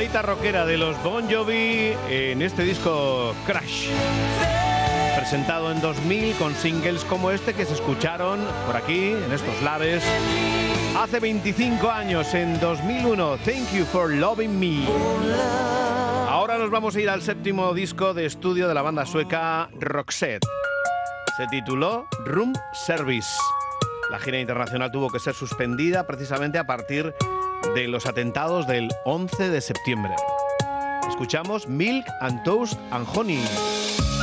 balladita rockera de los Bon Jovi en este disco Crash, presentado en 2000 con singles como este que se escucharon por aquí, en estos lares, hace 25 años, en 2001, Thank You for Loving Me. Ahora nos vamos a ir al séptimo disco de estudio de la banda sueca Roxette. Se tituló Room Service. La gira internacional tuvo que ser suspendida precisamente a partir de los atentados del 11 de septiembre. Escuchamos Milk and Toast and Honey.